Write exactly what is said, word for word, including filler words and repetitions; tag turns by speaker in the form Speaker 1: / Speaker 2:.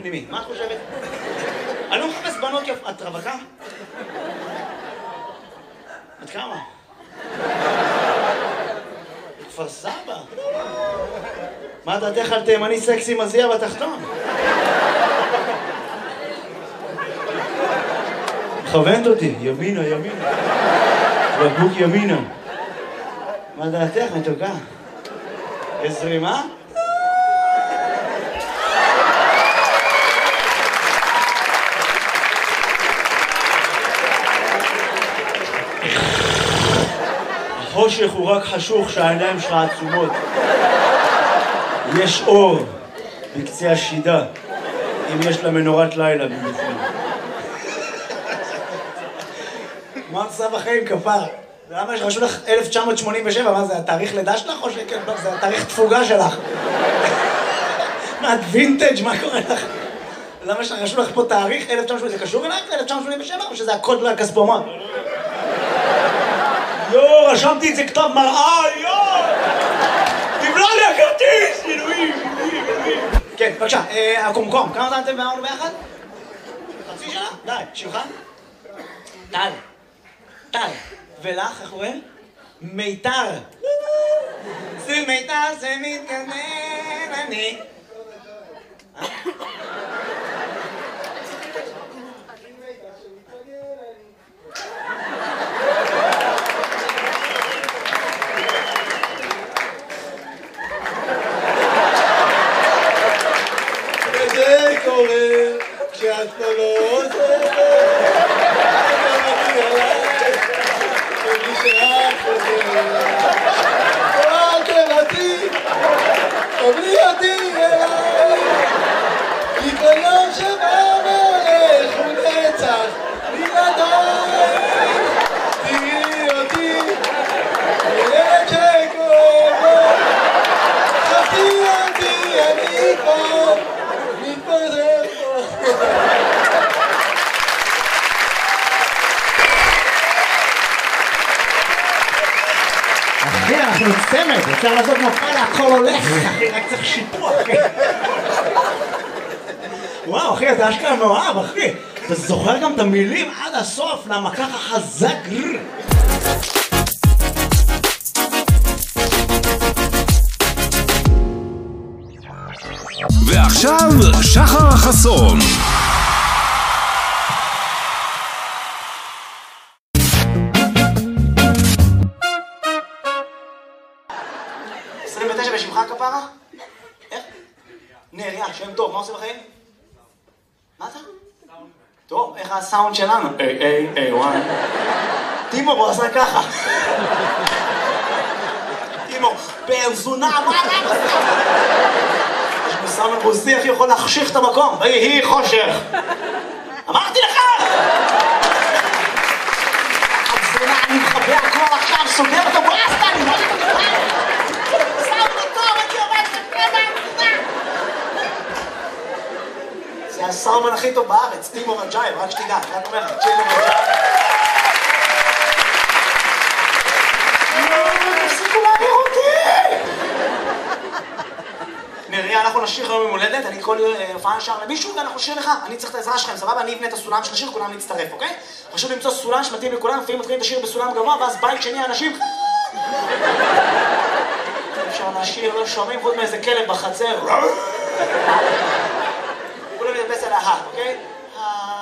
Speaker 1: פנימי. מה את חושבת? אני לא מחפש בנות יפות. את רווקה? את כמה? כפר סבא? מה דעתך על תימני סקסי מזיע בתחתון? מכוונת אותי, ימינה, ימינה. בקבוק ימינה. מה דעתך, מתוקה? יש זרימה? החושך הוא רק חשוך שהעיניים שלך עצומות. יש אור בקצה השידה, אם יש לה מנורת לילה במיוחד. מה עושה בחיים, כפר? למה שרשו לך אלף תשע מאות שמונים ושבע? מה זה, התאריך לידה שלך או שכן? זה התאריך תפוגה שלך. מה, את וינטג'? מה קורה לך? למה שרשו לך פה תאריך אלף תשע מאות שמונים ושבע? זה קשור אלייך ל-אלף תשע מאות שמונים ושבע או שזה הקוד לכספומט? יואו, רשמתי את זה כתב מראה, יואו! תבלע לי הכרטיס! אלוהים, אלוהים, אלוהים. כן, בבקשה, הקומקום, כמה זמן אתם ואמרנו ביחד? חצי שנה? די, שלך? טל. טל. ולך, איך קוראים? מיתר. זה מיתר, זה מתקנן, אני.
Speaker 2: וזה קורה כשאת פה לא עוזרת, אתה מגיע אליי, ומי שאת חוזרת. אל תבטי, תבלי אותי אליי, כי כל יום שבא והולך הוא נצח בלעדיי. תראי אותי, ילד שכואב לו, חפי אותי, אני כבר מתפזר פה.
Speaker 1: אחי, אנחנו צמד, אפשר לעשות מופע להכל הולך, אחי, רק צריך שיפוע, אחי. וואו, אחי, אתה אשכרה מאוהב, אחי. אתה זוכר גם את המילים עד הסוף, למה ככה חזק.
Speaker 3: ועכשיו, שחר חסון.
Speaker 1: עשרים ותשע בשמך כפרה? איך? נריה, שם טוב, מה עושה בחיים? מה אתה? טוב, איך הסאונד שלנו? איי, איי, איי, וואי. טימו, בוא עשה ככה. טימו, בן זונה, מה אתה? יש מסאמן רוסי, איך יכול להחשיך את המקום? ויהי חושך. אמרתי לך! זונה, אני מחבא הכל עכשיו, סוגר אותו ברסטה, אני לא יודע לך! זה הסאומן הכי טוב בארץ, טימו רג'ייב, רק שתדע, רק אומר לך, טימו רג'ייב. תפסיקו להעביר אותי! נריה, אנחנו נשיר היום ממולדת, אני כל הופעה נשאר למישהו ואנחנו נשיר לך, אני צריך את העזרה שלכם, סבבה? אני אבנה את הסולם של השיר, כולם נצטרף, אוקיי? חשוב למצוא סולם שמתאים לכולם, לפעמים מתחילים את השיר בסולם גבוה, ואז בית שני אנשים... אפשר לשיר, לא שומעים, חוץ מאיזה כלב בחצר. כולם נדבס על ההר, אוקיי?